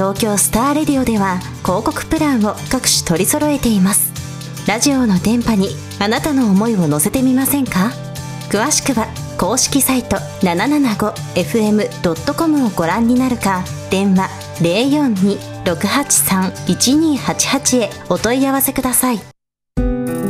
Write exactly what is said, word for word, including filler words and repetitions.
東京スターレディオでは広告プランを各種取り揃えています。ラジオの電波にあなたの思いを乗せてみませんか？詳しくは公式サイト ななななごエフエムドットコム をご覧になるか、電話 ゼロよんに ろくはちさん いちにーはちはち へお問い合わせください。